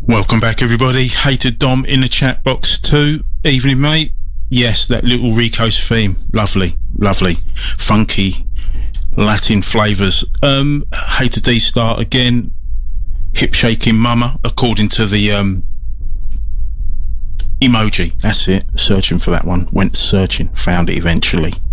Welcome back, everybody. Hated Dom in the chat box too. Evening, mate. Yes, that little Rico's theme. Lovely, lovely. Funky Latin flavours. Hated D start again. Hip shaking mama, according to the emoji. That's it. Searching for that one. Went searching. Found it eventually.